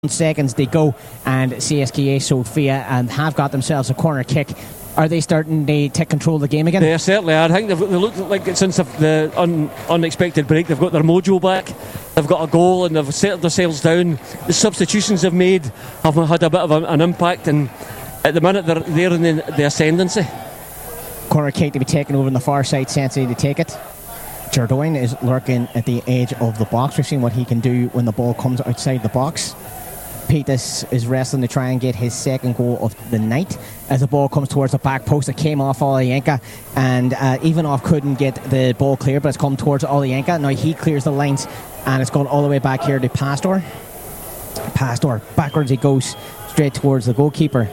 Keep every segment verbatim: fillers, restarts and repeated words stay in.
seconds they go, and C S K A Sofia and have got themselves a corner kick. Are they starting to take control of the game again? They certainly are. I think they've, they look like since the un, unexpected break they've got their mojo back. They've got a goal and they've settled themselves down. The substitutions they've made have had a bit of a, an impact, and at the minute they're, they're in the, the ascendancy. Corner kick to be taken over on the far side. Sensei to take it. Jardoin is lurking at the edge of the box. We've seen what he can do when the ball comes outside the box. Peters is wrestling to try and get his second goal of the night as the ball comes towards the back post. It came off Olyenka, and uh, Ivanov couldn't get the ball clear, but it's come towards Olyenka. Now he clears the lines, and it's gone all the way back here to Pastor. Pastor, backwards he goes, straight towards the goalkeeper.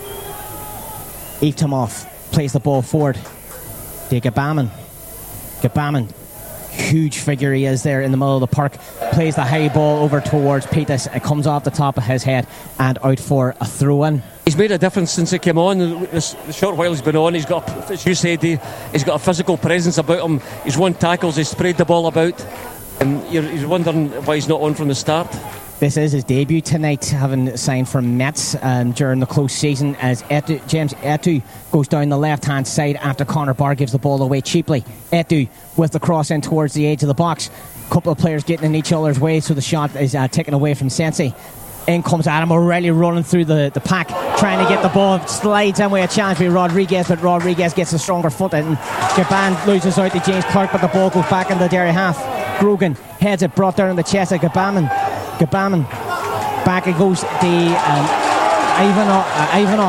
Evtimov plays the ball forward to Gabaman. Gabaman, huge figure he is there in the middle of the park, plays the high ball over towards Peters. It comes off the top of his head and out for a throw-in. He's made a difference since he came on. This, the short while he's been on, he's got, as you said, he, he's got a physical presence about him. He's won tackles, he's sprayed the ball about, and you're, you're wondering why he's not on from the start. This is his debut tonight, having signed from Metz um, during the close season, as Etu, James Etu goes down the left-hand side after Connor Barr gives the ball away cheaply. Etu with the cross in towards the edge of the box. A couple of players getting in each other's way, so the shot is uh, taken away from Sensei. In comes Adam O'Reilly running through the, the pack, trying to get the ball. Slides in with a chance with Rodriguez, but Rodriguez gets a stronger foot, and Gaban loses out to James Clark, but the ball goes back in the Derry half. Grogan heads it, brought down in the chest of Gabaman. Gabaman, back it goes. The um, Ivanov, uh,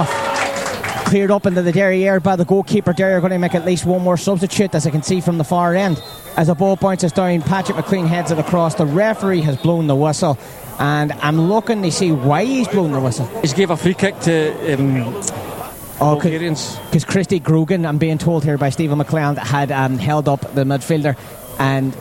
Ivanov cleared up into the Derry air by the goalkeeper. Derry are going to make at least one more substitute, as I can see from the far end. As the ball bounces down, Patrick McLean heads it across. The referee has blown the whistle, and I'm looking to see why he's blown the whistle. He's gave a free kick to um, oh, because Christy Grogan, I'm being told here by Stephen McLeod, had um, held up the midfielder. And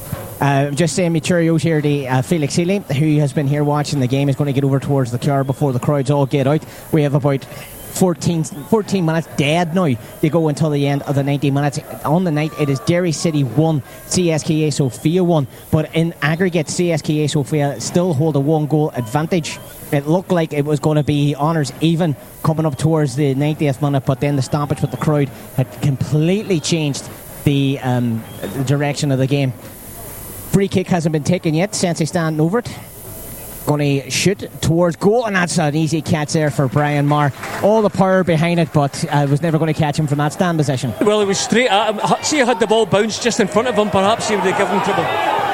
Uh, just saying me cheerios here to uh, Felix Healy, who has been here watching the game, is going to get over towards the car before the crowds all get out. We have about fourteen, fourteen minutes dead now to go until the end of the ninety minutes. On the night it is Derry City one, C S K A Sofia one, but in aggregate C S K A Sofia still hold a one goal advantage. It looked like it was going to be honours even coming up towards the ninetieth minute, but then the stoppage with the crowd had completely changed the, um, the direction of the game. Free kick hasn't been taken yet. Sensei standing over it. Going to shoot towards goal, and that's an easy catch there for Brian Marr. All the power behind it, but I uh, was never going to catch him from that stand position. Well, it was straight at him. See, had the ball bounced just in front of him, perhaps he would have given trouble.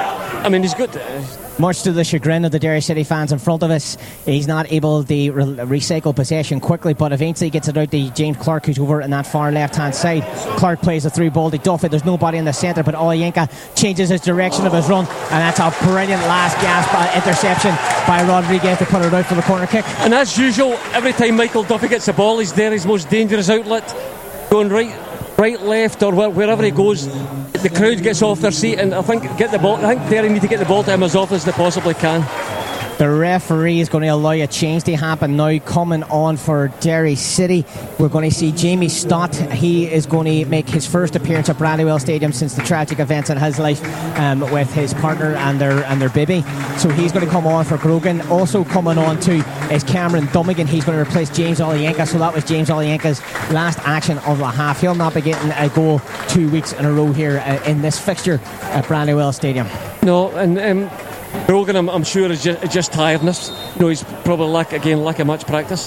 I mean, he's good. Much to the chagrin of the Derry City fans in front of us, he's not able to re- recycle possession quickly, but eventually gets it out to James Clark, who's over in that far left-hand side. Clark plays a through ball to Duffy. There's nobody in the centre, but Olyenka changes his direction of his run, and that's a brilliant last gasp uh, interception by Rodriguez to put it out for the corner kick. And as usual, every time Michael Duffy gets the ball, he's Derry's most dangerous outlet, going right, right, left, or wherever he goes. The crowd gets off their seat, and I think get the ball. I think Derry need to get the ball to him as often as they possibly can. The referee is going to allow a change to happen now. Coming on for Derry City, we're going to see Jamie Stott. He is going to make his first appearance at Brandywell Stadium since the tragic events in his life um, with his partner and their and their baby. So he's going to come on for Grogan. Also coming on too is Cameron Dummigan. He's going to replace James Olyenka. So that was James Olyenka's last action of the half. He'll not be getting a goal two weeks in a row here uh, in this fixture at Brandywell Stadium. No, and um, Grogan, I'm, I'm sure, is just, just tiredness. You know, he's probably lack again lack of much practice.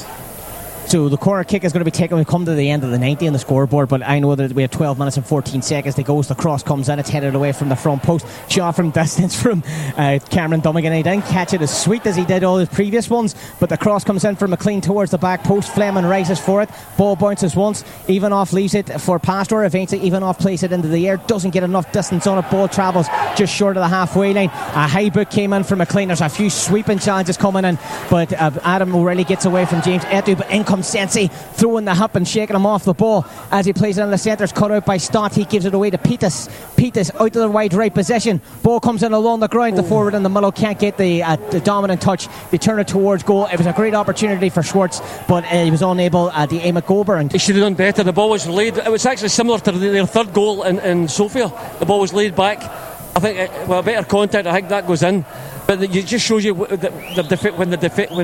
So the corner kick is going to be taken. We've come to the end of the ninety on the scoreboard, but I know that we have twelve minutes and fourteen seconds to go. So the cross comes in, it's headed away from the front post. Shot from distance from uh, Cameron Dummigan. He didn't catch it as sweet as he did all his previous ones, but the cross comes in from McLean towards the back post. Fleming rises for it. Ball bounces once. Ivanov leaves it for Pastor. Eventually Ivanov plays it into the air. Doesn't get enough distance on it. Ball travels just short of the halfway line. A high book came in from McLean. There's a few sweeping challenges coming in, but uh, Adam O'Reilly gets away from James Etu, but in comes Sensei, throwing the hip and shaking him off the ball as he plays it in the centre. It's cut out by Stott. He gives it away to Peters. Peters out to the wide right position. Ball comes in along the ground. The forward in the middle can't get the, uh, the dominant touch. They turn it towards goal. It was a great opportunity for Schwartz, but uh, he was unable uh, to aim at Goulburn. And he should have done better. The ball was laid. It was actually similar to their third goal in, in Sofia. The ball was laid back. I think, uh, well, better contact. I think that goes in. But it just shows you that the defi- when the defi- when